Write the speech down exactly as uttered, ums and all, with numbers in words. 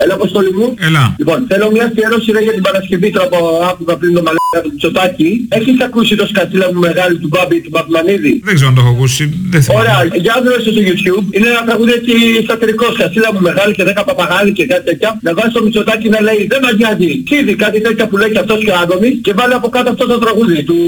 Έλα, Αποστόλη μου. Έλα. Λοιπόν, θέλω μια αφιέρωση για την Παρασκευή τώρα που άκουγα πριν το μαλάκα του Μητσοτάκη. Έχεις ακούσει το σκατσίλα μου μεγάλη του Μπάμπη του Μπαπμανίδη? Δεν ξέρω αν το έχω ακούσει. Δεν θυμάμαι. Ωραία, για να δω στο YouTube. Είναι ένα τραγούδι έτσι σατυρικό. Σκατσίλα μου μεγάλη και δέκα παπαγάλοι και κάτι τέτοια. Να βάζει το Μητσοτάκη να λέει δεν μας νοιάζει. Ξύδι, κάτι τέτοια που λέει και αυτός και ο Άδωνης. Και βάλει από κάτω αυτό το τραγούδι του.